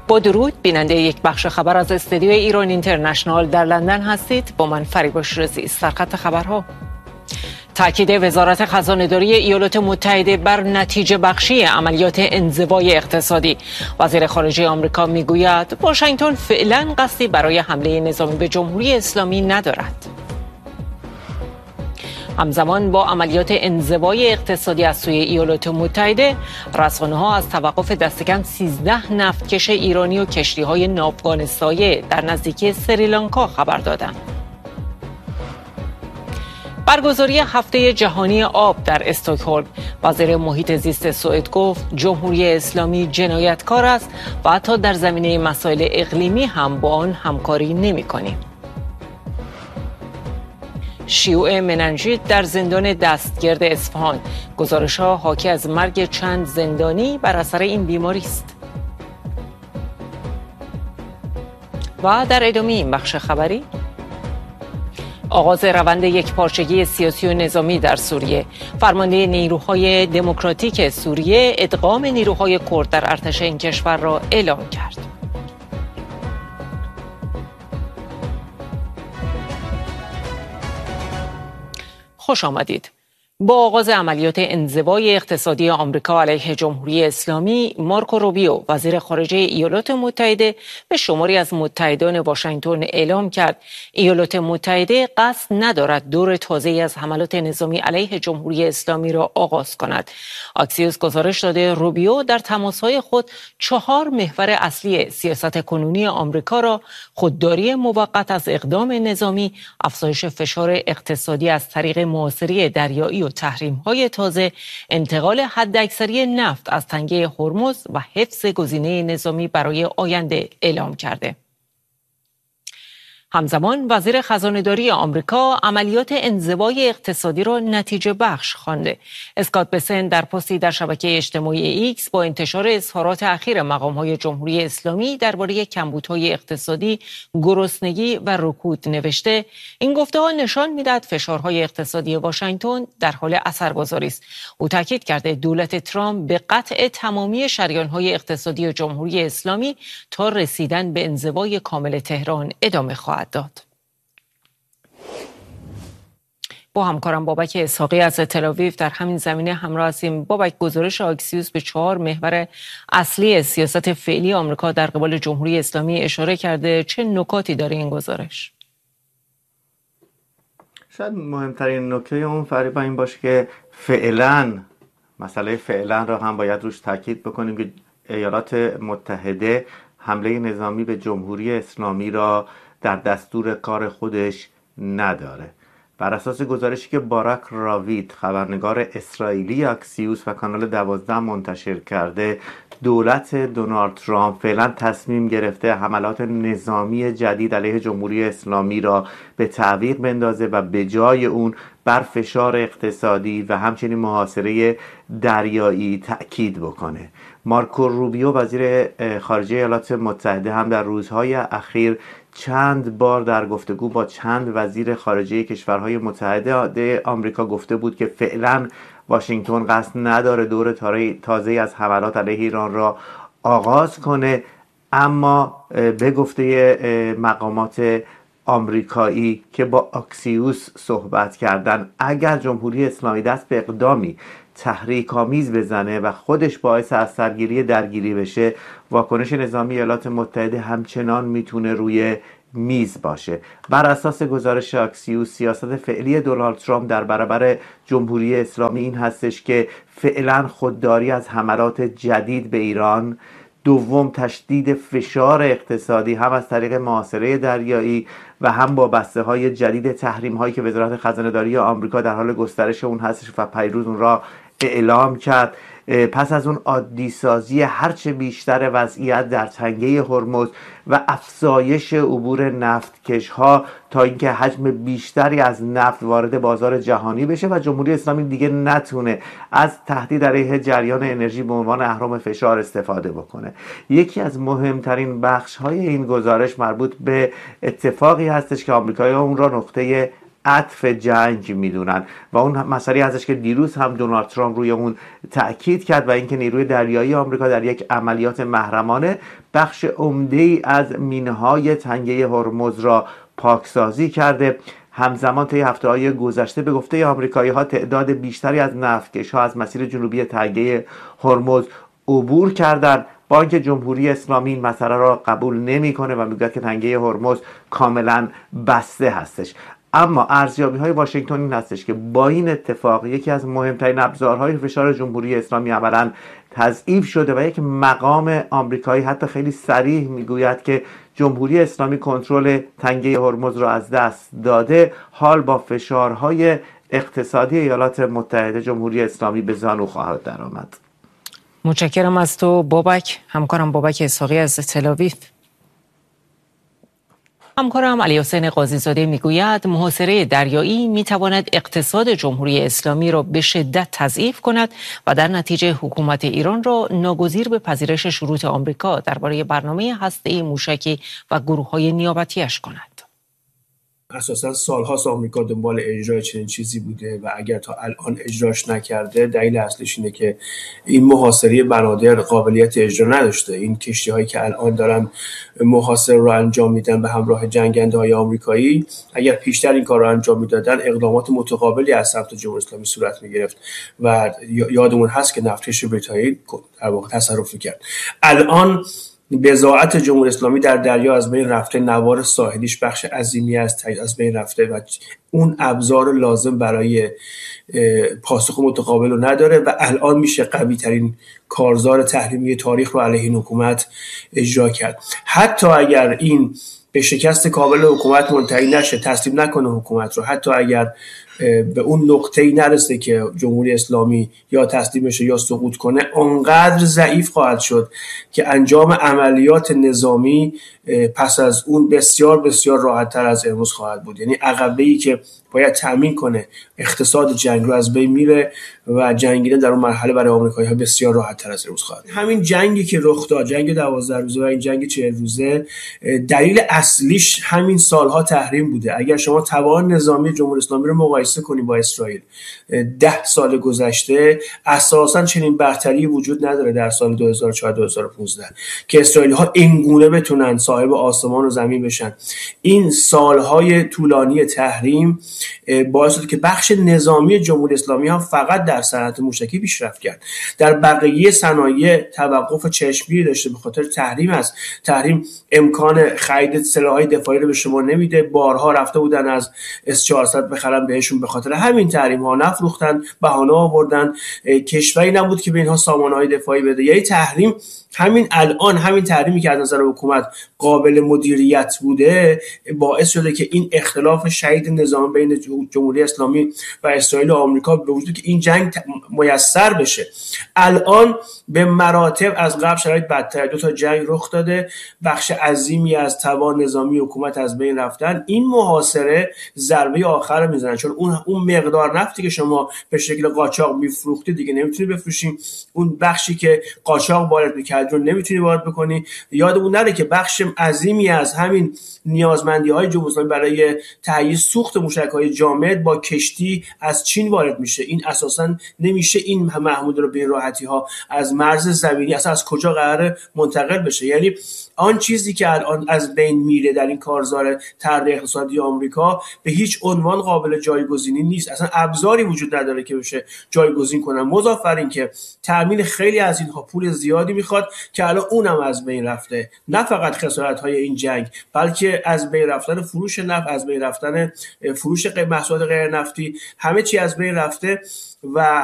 با درود، بیننده یک بخش خبر از استودیو ایران اینترنشنال در لندن هستید. با من فریبا شیرازی. سرخط خبرها: تاکید وزارت خزانه‌داری ایالات متحده بر نتیجه بخشی عملیات انزوای اقتصادی. وزیر خارجه آمریکا میگوید واشنگتن فعلا قصدی برای حمله نظامی به جمهوری اسلامی ندارد. همزمان با عملیات انزوای اقتصادی از سوی ایالات متحده، رسانه‌ها از توقف دستکم 13 نفتکش ایرانی و کشتی‌های ناوگان سایه در نزدیکی سریلانکا خبر دادند. برگزاری هفته جهانی آب در استکهلم. وزیر محیط زیست سوئد گفت جمهوری اسلامی جنایتکار است و حتی در زمینه مسائل اقلیمی هم با آن همکاری نمی‌کنیم. شیوع مننژیت در زندان دستگرد اصفهان. گزارش‌ها حاکی از مرگ چند زندانی بر اثر این بیماری است. و در ادامه این بخش خبری، آغاز روند یکپارچگی سیاسی و نظامی در سوریه. فرمانده نیروهای دموکراتیک سوریه ادغام نیروهای کرد در ارتش این کشور را اعلام کرد. خوش آمدید. با آغاز عملیات انزوای اقتصادی آمریکا علیه جمهوری اسلامی، مارکو روبیو وزیر خارجه ایالات متحده به شماری از متحدان واشنگتن اعلام کرد ایالات متحده قصد ندارد دور تازه‌ای از حملات نظامی علیه جمهوری اسلامی را آغاز کند. اکسیوس گزارش داده روبیو در تماس‌های خود 4 محور اصلی سیاست کنونی آمریکا را خودداری موقت از اقدام نظامی، افزایش فشار اقتصادی از طریق محاصره دریایی و تحریم‌های تازه، انتقال حداکثری نفت از تنگه هرمز و حفظ گزینه نظامی برای آینده اعلام کرده. همزمان وزیر خزانه‌داری آمریکا عملیات انزوای اقتصادی را نتیجه بخش خوانده. اسکات بسن در پستی در شبکه اجتماعی ایکس با انتشار اظهارات اخیر مقام‌های جمهوری اسلامی درباره کمبودهای اقتصادی، گرسنگی و رکود نوشته این گفته‌ها نشان می‌دهد فشارهای اقتصادی واشنگتن در حال اثرگذاری است. او تاکید کرده دولت ترامپ به قطع تمامی شریان‌های اقتصادی جمهوری اسلامی تا رسیدن به انزوای کامل تهران ادامه خواهد داد. با همکارم بابک اسحاقی از تل‌آویو در همین زمینه همراه هستیم. بابک، گزارش اکسیوس به 4 محور اصلی سیاست فعلی آمریکا در قبال جمهوری اسلامی اشاره کرده. چه نکاتی داره این گزارش؟ شاید مهمترین نکته اون فریبا این باشه که مسئله فعلا را هم باید روش تاکید بکنیم که ایالات متحده حمله نظامی به جمهوری اسلامی را در دستور کار خودش نداره. بر اساس گزارشی که باراک راوید، خبرنگار اسرائیلی اکسیوس و کانال 12 منتشر کرده، دولت دونالد ترامپ فعلا تصمیم گرفته حملات نظامی جدید علیه جمهوری اسلامی را به تعویق بندازه و به جای اون بر فشار اقتصادی و همچنین محاصره دریایی تأکید بکنه. مارکو روبیو وزیر خارجه ایالات متحده هم در روزهای اخیر چند بار در گفتگو با چند وزیر خارجه کشورهای متحده آمریکا گفته بود که فعلا واشنگتن قصد نداره دور تازه از حملات علیه ایران را آغاز کنه، اما به گفته مقامات آمریکایی که با اکسیوس صحبت کردن، اگر جمهوری اسلامی دست به اقدامی تحریک‌آمیز بزنه و خودش باعث از سرگیری درگیری بشه، واکنش نظامی ایالات متحده همچنان میتونه روی میز باشه. بر اساس گزارش اکسیوس، سیاست فعلی دونالد ترامپ در برابر جمهوری اسلامی این هستش که فعلا خودداری از حملات جدید به ایران، دوم تشدید فشار اقتصادی هم از طریق محاصره دریایی و هم با بسته‌های جدید تحریم‌هایی که وزارت خزانه‌داری آمریکا در حال گسترش اون هستش و پیروز اون را اعلام کرد. پس از اون عادی سازی هرچه بیشتر وضعیت در تنگه هرمز و افزایش عبور نفتکش ها تا اینکه حجم بیشتری از نفت وارد بازار جهانی بشه و جمهوری اسلامی دیگه نتونه از تهدید علیه جریان انرژی به عنوان اهرم فشار استفاده بکنه. یکی از مهمترین بخش های این گزارش مربوط به اتفاقی هستش که آمریکایی‌ها اون را نقطه عطف جنگ میدونن و اون مسئله هستش که دیروز هم دونالد ترامپ روی اون تأکید کرد و اینکه نیروی دریایی آمریکا در یک عملیات محرمانه بخش عمده‌ای از مینهای تنگه هرمز را پاکسازی کرده. همزمان طی هفته‌های گذشته به گفته آمریکایی‌ها تعداد بیشتری از نفتکش‌ها از مسیر جنوبی تنگه هرمز عبور کردند. بانک جمهوری اسلامی این مسئله را قبول نمی‌کنه و میگه که تنگه هرمز کاملا بسته هستش. اما ارزیابی‌های واشنگتن این هستش که با این اتفاق یکی از مهمترین ابزارهای فشار جمهوری اسلامی عملاً تضعیف شده و یک مقام آمریکایی حتی خیلی صریح میگوید که جمهوری اسلامی کنترل تنگه هرمز را از دست داده. حال با فشارهای اقتصادی ایالات متحده جمهوری اسلامی به زانو خواهد درآمد. متشکرم از تو بابک. همکارم بابک اسحاقی از تل‌آویو. همکارم علی حسین قاضی‌زاده میگوید محاصره دریایی میتواند اقتصاد جمهوری اسلامی را به شدت تضعیف کند و در نتیجه حکومت ایران را ناگزیر به پذیرش شروط آمریکا درباره برنامه هسته‌ای موشکی و گروه‌های نیابتی‌اش کند. اساساً سال‌هاست آمریکا دنبال اجرای چنین چیزی بوده و اگر تا الان اجراش نکرده دلیل اصلیش اینه که این محاصره بنادر قابلیت اجرا نداشته. این کشتی‌هایی که الان دارن محاصره رو انجام میدن به همراه جنگنده‌های آمریکایی، اگر پیشتر این کار رو انجام میدادن اقدامات متقابلی از سمت جمهوری اسلامی صورت میگرفت و یادمون هست که نفتکش بریتانیایی در واقع تصرف می‌کرد. الان بضاعت جمهوری اسلامی در دریا از بین رفته، نوار ساحلیش بخش عظیمی از بین رفته و اون ابزار لازم برای پاسخ متقابل رو نداره و الان میشه قوی ترین کارزار تحریمی تاریخ رو علیه این حکومت اجرا کرد. حتی اگر این به شکست کامل حکومت منتهی نشه، تسلیم نکنه حکومت رو، حتی اگر به اون نقطه‌ای نرسه که جمهوری اسلامی یا تسلیم بشه یا سقوط کنه، اونقدر ضعیف خواهد شد که انجام عملیات نظامی پس از اون بسیار بسیار راحت‌تر از امروز خواهد بود. یعنی عقبه‌ای که باید تأمین کنه اقتصاد جنگ رو از بین میره و جنگیدن در اون مرحله برای آمریکایی‌ها بسیار راحت‌تر از امروز خواهد. همین جنگی که رخ داد، جنگ 12 روزه و این جنگ 40 روزه، دلیل اصلیش همین سالها تحریم بوده. اگر شما توان نظامی جمهوری اسلامی رو مقایسه کنی با اسرائیل 10 سال گذشته، اساساً چنین برتری وجود نداره در سال 2014 2015 که اسرائیلی‌ها اینگونه بتونن صاحب آسمان و زمین بشن. این سالهای طولانی تحریم باعث شد که بخش نظامی جمهوری اسلامی هم فقط در صنعت موشکی پیشرفت کرد. در بقیه صنایع توقف چشمگیری داشته به خاطر تحریم است. تحریم امکان خرید سلاح‌های دفاعی رو به شما نمیده. بارها رفته بودن از S400 بخرن بهشون، به خاطر همین تحریم‌ها نفروختن، بهانه آوردن، کشوری نبود که به اینها سامانه‌های دفاعی بده. یعنی تحریم همین الان، همین تحریمی که از نظر حکومت قابل مدیریت بوده باعث شده که این اختلاف شدید نظامی بین جمهوری اسلامی و اسرائیل و آمریکا به وجود که این جنگ میسر بشه. الان به مراتب از قبل شرایط بدتر، 2 تا جنگ رخ داده، بخش عظیمی از توان نظامی حکومت از بین رفتن. این محاصره ضربه آخر رو میزنه، چون اون مقدار نفتی که شما به شکل قاچاق میفروختی دیگه نمیتونی بفروشی، اون بخشی که قاچاق وارد می‌کرد رو نمیتونی وارد بکنی. یادمون نره که بخش عظیمی از همین نیازمندی‌های جمهوری اسلامی برای تهیه سوخت موشک‌های جامد با کشتی از چین وارد میشه. این اساساً نمیشه این محمول رو به راحتی‌ها از مرز زمینی اصلا از کجا قراره منتقل بشه. یعنی آن چیزی که الان از بین میره در این کارزار طرح اقتصادی آمریکا به هیچ عنوان قابل جایگزینی نیست. اصلا ابزاری وجود نداره که بشه جایگزین کنن. مضاف بر این که تامین خیلی از اینها پول زیادی میخواد که الان اونم از بین رفته. نه فقط خسارت‌های این جنگ، بلکه از بین رفتن فروش نفت، از بین رفتن فروش محصولات غیر نفتی، همه چی از بین رفته و